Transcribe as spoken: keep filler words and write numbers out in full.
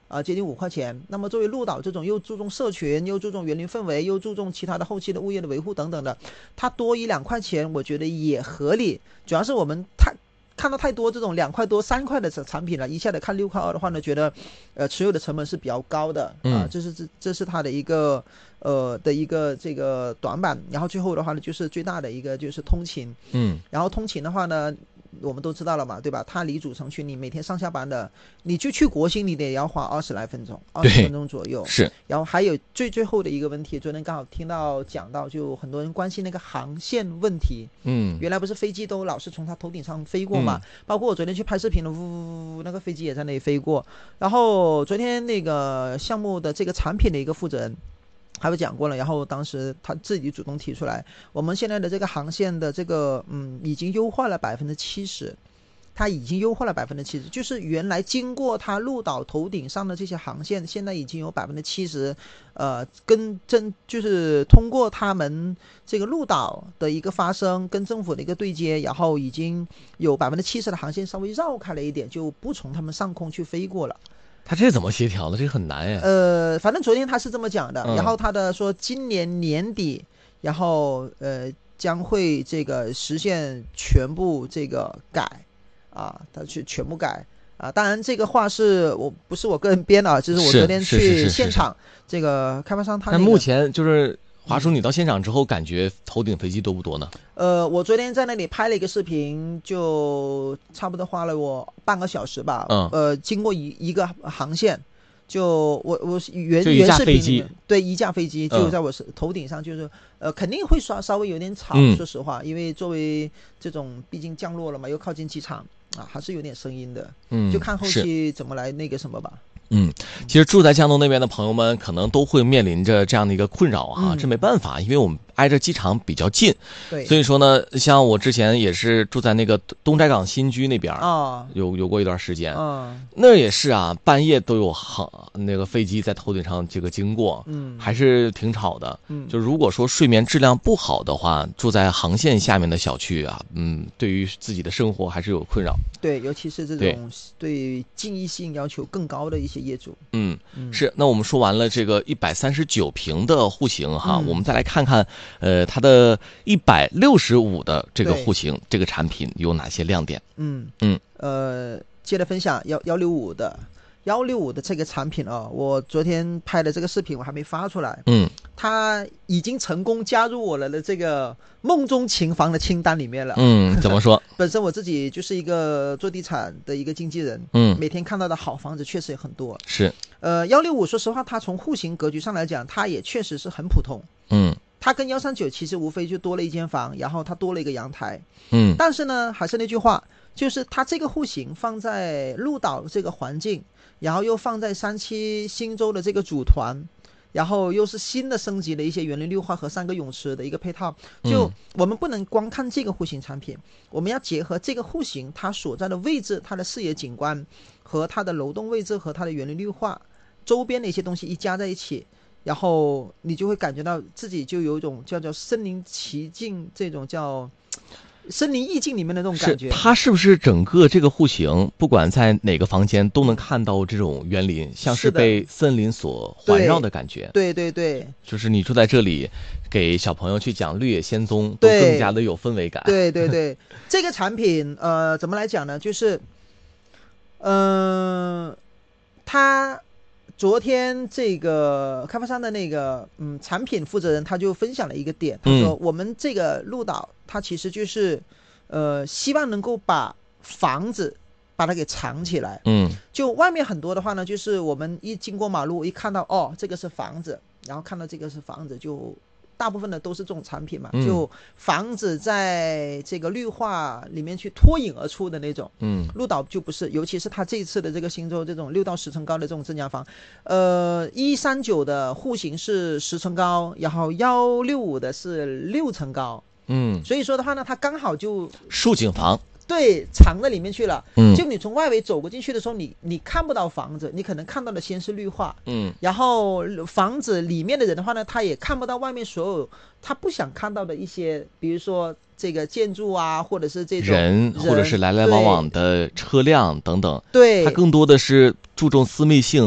啊，接近五块钱。那么作为鹿岛这种又注重社群，又注重园林氛围，又注重其他的后期的物业的维护等等的，它多一两块钱，我觉得也合理。主要是我们太看到太多这种两块多、三块的产品了，一下子看六块二的话呢，觉得呃持有的成本是比较高的啊，这是这这是它的一个呃的一个这个短板。然后最后的话呢，就是最大的一个就是通勤， 嗯， 然后通勤的话呢，我们都知道了嘛，对吧？它离主城区，你每天上下班的，你就去国兴，你得要花二十来分钟，二十分钟左右。 是。 然后还有最最后的一个问题，昨天刚好听到讲到，就很多人关心那个航线问题。 嗯， 原来不是飞机都老是从它头顶上飞过嘛？嗯、包括我昨天去拍视频了，呜呜，那个飞机也在那里飞过。然后昨天那个项目的这个产品的一个负责人。还有讲过了，然后当时他自己主动提出来，我们现在的这个航线的这个嗯已经优化了百分之七十，它已经优化了百分之七十，就是原来经过它鹿岛头顶上的这些航线，现在已经有百分之七十，呃，跟政就是通过他们这个鹿岛的一个发声，跟政府的一个对接，然后已经有百分之七十的航线稍微绕开了一点，就不从他们上空去飞过了。 他这怎么协调的？这很难呀。 呃，反正昨天他是这么讲的， 嗯、 然后他的说今年年底，然后呃将会这个实现全部这个改，啊，他去全部改啊。当然这个话是我不是我个人编的啊，就是我昨天去现场，这个开发商他、那个。 但目前就是。华叔，你到现场之后感觉头顶飞机多不多呢？ 呃，我昨天在那里拍了一个视频，就差不多花了我半个小时吧。 嗯。 呃，经过一一个航线，就我我原就原视频里面对一架飞机就在我头顶上，就是、嗯、呃肯定会稍稍微有点吵、嗯，说实话，因为作为这种毕竟降落了嘛，又靠近机场啊，还是有点声音的。 嗯， 就看后期怎么来那个什么吧。 嗯，其实住在江东那边的朋友们可能都会面临着这样的一个困扰啊，嗯、这没办法，因为我们挨着机场比较近， 对， 所以说呢，像我之前也是住在那个东寨港新居那边啊、 哦， 有有过一段时间， 嗯， 那也是啊，半夜都有航那个飞机在头顶上这个经过， 嗯， 还是挺吵的， 嗯， 就如果说睡眠质量不好的话，住在航线下面的小区啊，嗯，对于自己的生活还是有困扰， 对，尤其是这种对静谧性要求更高的一些业主， 嗯。是，那我们说完了这个一百三十九平的户型哈、嗯，我们再来看看，呃，它的一百六十五的这个户型，这个产品有哪些亮点？ 嗯嗯， 呃，接着分享幺幺六五的幺六五的这个产品啊，我昨天拍的这个视频我还没发出来， 嗯， 它已经成功加入我了的这个梦中情房的清单里面了。 嗯，怎么说？ 本身我自己就是一个做地产的一个经纪人， 嗯， 每天看到的好房子确实也很多。 是， 呃，幺六五说实话，它从户型格局上来讲，它也确实是很普通。 嗯， 它跟幺三九其实无非就多了一间房，然后它多了一个阳台。 嗯， 但是呢，还是那句话，就是它这个户型放在鹿岛这个环境，然后又放在三期新洲的这个组团。然后又是新的升级的一些园林绿化和三个泳池的一个配套，就我们不能光看这个户型产品，我们要结合这个户型它所在的位置、它的视野景观和它的楼栋位置和它的园林绿化周边的一些东西一加在一起，然后你就会感觉到自己就有一种叫做身临其境，这种叫身临意境里面的那种感觉。 它是不是整个这个户型不管在哪个房间都能看到这种园林，像是被森林所环绕的感觉？ 对对 对, 对， 就是你住在这里给小朋友去讲绿野仙踪都更加的有氛围感。 对对对，这个产品呃怎么来讲呢，就是嗯、呃，它昨天这个开发商的那个嗯产品负责人他就分享了一个点，他说我们这个鹿岛它其实就是呃希望能够把房子把它给藏起来。 嗯， 就外面很多的话呢，就是我们一经过马路一看到哦这个是房子，然后看到这个是房子，就大部分的都是这种产品嘛， 嗯、 就房子在这个绿化里面去脱颖而出的那种。 嗯， 鹿岛就不是，尤其是它这一次的这个新洲这种六到十层高的这种正价房，呃，一三九的户型是十层高，然后幺六五的是六层高。 嗯， 所以说的话呢，它刚好就竖景房。 对，藏在里面去了。 嗯， 就你从外围走过进去的时候，你你看不到房子，你可能看到的先是绿化。 嗯， 然后房子里面的人的话呢，他也看不到外面所有他不想看到的一些，比如说这个建筑啊，或者是这种人，或者是来来往往的车辆等等。 对， 它更多的是注重私密性。